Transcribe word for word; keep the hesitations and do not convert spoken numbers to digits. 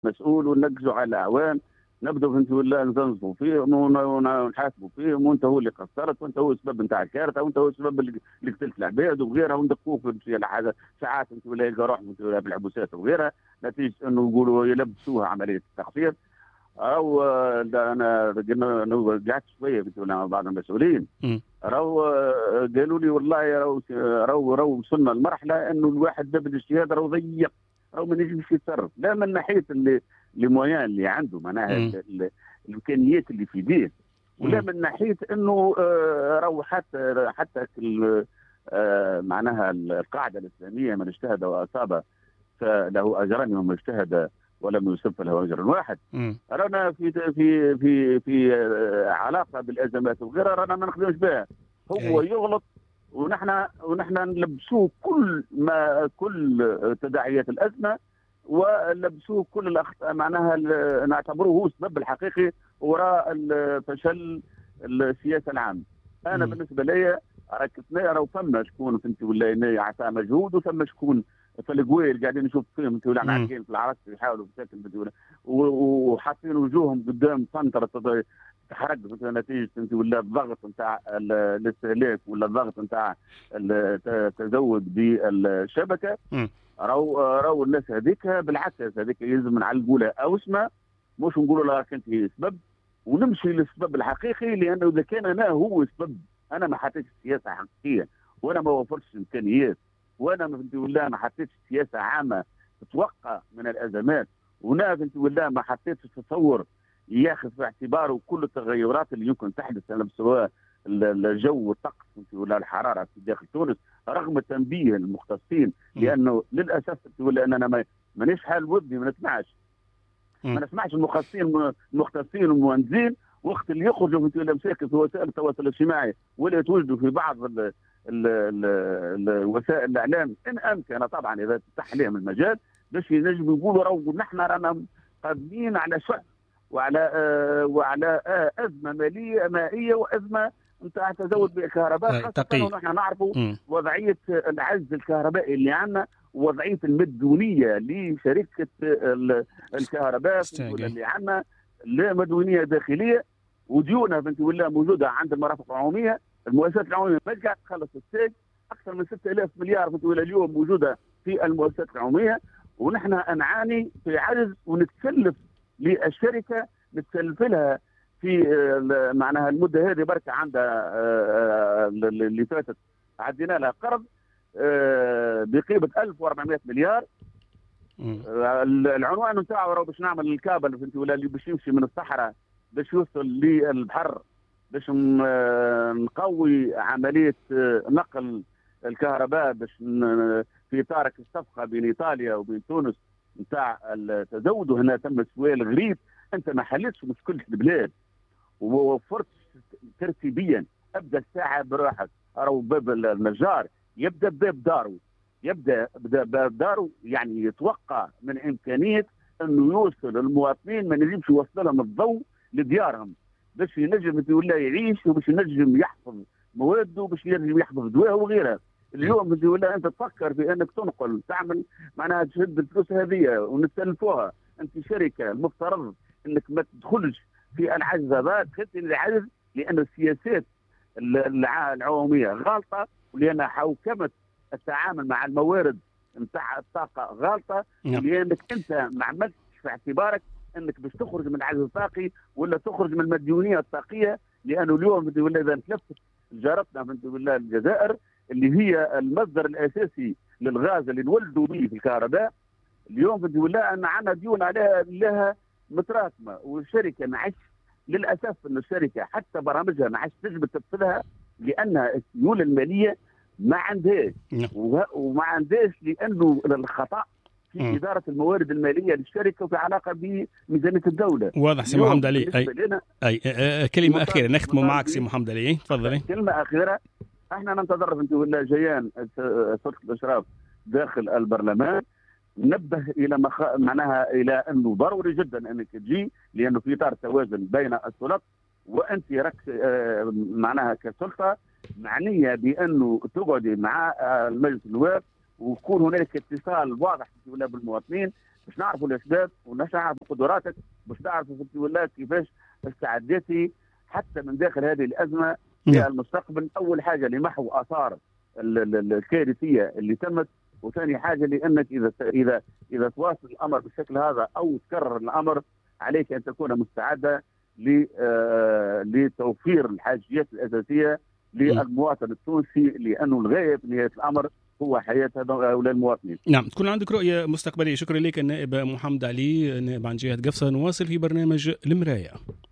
مسؤول وننقزوا على الاعوان، نبدو فهمت ولا نزنزوا فيهم ونحاسبوا فيهم، وانت هو اللي قصرت، وانت هو السبب نتاع الكارثه، وانت هو السبب اللي قتلت العباد وغيرها، وندقوك على حاجه ساعات انت ولا يلقى روح بالعبوسات وغيرها، نتيجه انه يقولوا يلبسوها عمليه التخفيض. او انا رجعت شويه مع بعض المسؤولين، راهو قالوا لي والله راهو راهو راهو وصلنا لمرحله انه الواحد باب الاجتهاد راهو ضيق، راهو ما نجمش يتصرف، لا من ناحيه اللي المويان اللي عنده معناها الامكانيات اللي في يديه، ولا من ناحيه انه راهو حتى حتى معناها القاعده الاسلاميه من اجتهد واصاب فله اجران ومن اجتهد ولم يصب له اجر واحد. رانا في في في في علاقه بالازمات وغيرها رانا ما نخدمش بها، هو يغلط ونحن ونحن نلبسوه كل ما كل تداعيات الازمه، ولبسوه كل الاخطاء معناها نعتبروه هو السبب الحقيقي وراء فشل السياسه العامه. انا م. بالنسبه لي ركزنا راهو فما شكون فهمتي ولا يعطى مجهود، وفما شكون في القويل قاعدين نشوف فيهم انت ولا معلقين في العرس يحاولوا بشكل وحاطين وجوههم قدام سنتره تحرق نتيجه انت ولا الضغط نتاع الاستهلاك ولا الضغط نتاع التزود بالشبكه. راهو راهو الناس هذيك بالعكس هذيك يلزم نعلقوا لها اوسمه، مش نقولوا لها انت هي السبب، ونمشي للسبب الحقيقي، لانه اذا كان انا هو السبب، انا ما حطيتش سياسه حقيقيه، وانا ما وفرتش امكانيات، وانا فهمتي ولا ما حطيتش سياسه عامه تتوقع من الازمات، وانا فهمتي ولا ما حطيتش تصور ياخذ في اعتباره كل التغيرات اللي يمكن تحدث على مستوى الجو والطقس ولا الحراره في داخل تونس، رغم تنبيه المختصين، لانه للاسف ولا اننا مانيش حال ودي ما نسمعش ما نسمعش المختصين المختصين والمهندسين وقت اللي يخرجوا في مساكن في وسائل التواصل الاجتماعي ولا يتواجدوا في بعض ال ال ال وسائل الاعلام ان امكن طبعا اذا تفتح لهم المجال باش ينجموا يقولوا راهو نحن رانا قادمين على شح وعلى آه وعلى آه ازمه ماليه مائيه وازمه نتاع تزود بالكهرباء، خاصه ونحن نعرفوا وضعيه العجز الكهربائي اللي عندنا ووضعيه المديونيه لشركه الكهرباء اللي عندنا، لا مديونيه داخليه وديونها بنت ولا موجوده عند المرافق العموميه، المؤسسات العموميه ما قاعده تخلص السجن، اكثر من ستة آلاف مليار بنت ولا اليوم موجوده في المؤسسات العموميه، ونحن نعاني في عجز ونتكلف للشركه نتكلف لها في معناها المده هذه بركه عندها اللي فاتت عدينا لها قرض بقيمه ألف وأربعمائة مليار. العنوان نتاعو راهو باش نعمل الكابل فهمتي ولا اللي باش يمشي من الصحراء باش يوصل للبحر باش نقوي عمليه نقل الكهرباء باش في اطار الصفقه بين ايطاليا وبين تونس نتاع التزود، وهنا تم سؤال غريب، انت ما حلتش مشكله البلاد ووفرت ترتيبيا، ابدا الساعه بروحك، راهو باب النجار يبدا بباب دارو، يبدا بباب دارو، يعني يتوقع من امكانيه انه يوصل المواطنين ما نجمش يوصل لهم الضوء لديارهم باش ينجم ولا يعيش وباش ينجم يحفظ مواده وباش ينجم يحفظ دواء وغيرها. اليوم ولا انت تفكر في انك تنقل تعمل معناها تشد الفلوس هذه ونستلفوها، انت شركه المفترض انك ما تدخلش في العجز هذا، دخلت العجز لان السياسات العموميه غالطه، ولان حوكمه التعامل مع الموارد نتاع الطاقه غالطه، ولانك انت ما عملتش في اعتبارك انك باش تخرج من العجز الطاقي ولا تخرج من المديونيه الطاقيه، لانه اليوم ولا اذا تلفت جارتنا ولا الجزائر اللي هي المصدر الاساسي للغاز اللي نولدوا به في الكهرباء، اليوم ولا ان عندنا ديون عليها لها متراكمه، والشركه ما عادش للاسف ان الشركه حتى برامجها ما عادش تجم تنفذها لان السيوله الماليه ما عندهاش وما عندهاش لانه الخطا في م. اداره الموارد الماليه للشركه وفي علاقه بميزانيه الدوله. واضح سي محمد علي. اي, أي. أي. كلمه اخيره نختم معك سي محمد علي، تفضلي. كلمه اخيره، احنا ننتظر انت ولا جيان سلطه الاشراف داخل البرلمان، نبه الى مخ... معناها الى انه ضروري جدا انك تجي، لانه في اطار توازن بين السلطات، وانت رك آه معناها كسلطه معنيه بانه تقعدي مع المجلس النواب ويكون هنالك اتصال واضح ولا بالمواطنين، باش نعرفوا الاسباب وباش نعرفوا قدراتك، باش نعرفوا في الولايات كيفاش استعدتي حتى من داخل هذه الازمه في المستقبل. اول حاجه لمحو اثار الكارثيه اللي تمت، وثاني حاجه لانك اذا اذا اذا تواصل الامر بالشكل هذا او تكرر الامر عليك ان تكون مستعده لتوفير الحاجيات الاساسيه للمواطن التونسي، لانه الغايه في نهايه الامر هو حياه هؤلاء المواطنين. نعم، تكون عندك رؤيه مستقبليه. شكرا لك النائب محمد علي، نائب عن جهه قفصه. نواصل في برنامج المرايه.